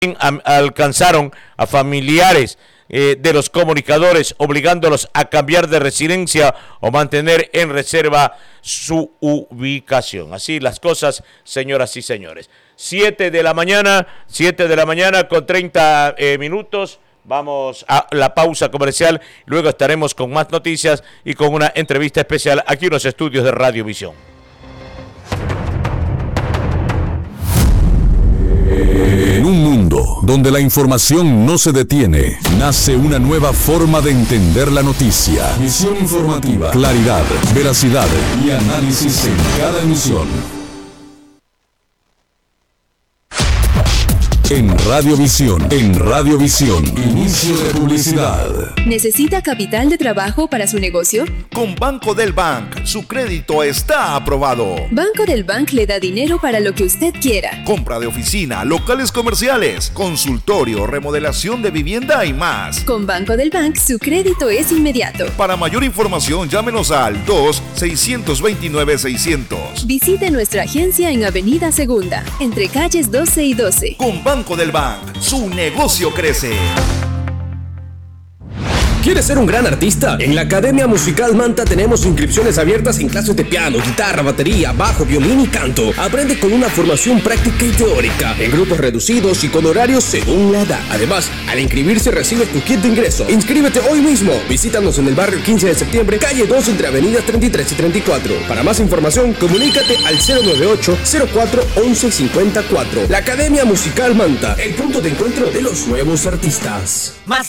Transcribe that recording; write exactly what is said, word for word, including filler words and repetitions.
alcanzaron a familiares eh, de los comunicadores, obligándolos a cambiar de residencia o mantener en reserva su ubicación. Así las cosas, señoras y señores. Siete de la mañana, siete de la mañana con treinta eh, minutos. Vamos a la pausa comercial, luego estaremos con más noticias y con una entrevista especial aquí en los estudios de Radio Visión. En un mundo donde la información no se detiene, nace una nueva forma de entender la noticia. Visión informativa, claridad, veracidad y análisis en cada emisión. En Radiovisión, en Radiovisión, inicio de publicidad. ¿Necesita capital de trabajo para su negocio? Con Banco del Bank, su crédito está aprobado. Banco del Bank le da dinero para lo que usted quiera. Compra de oficina, locales comerciales, consultorio, remodelación de vivienda y más. Con Banco del Bank, su crédito es inmediato. Para mayor información, llámenos al dos seis dos nueve seiscientos. Visite nuestra agencia en Avenida Segunda, entre calles doce y doce. Con Banco del Bank, su negocio crece. ¿Quieres ser un gran artista? En la Academia Musical Manta tenemos inscripciones abiertas en clases de piano, guitarra, batería, bajo, violín y canto. Aprende con una formación práctica y teórica, en grupos reducidos y con horarios según la edad. Además, al inscribirse recibes tu kit de ingreso. Inscríbete hoy mismo. Visítanos en el barrio quince de septiembre, calle dos, entre avenidas treinta y tres y treinta y cuatro. Para más información, comunícate al cero nueve ocho, cero cuatro, once cincuenta y cuatro. La Academia Musical Manta, el punto de encuentro de los nuevos artistas. Más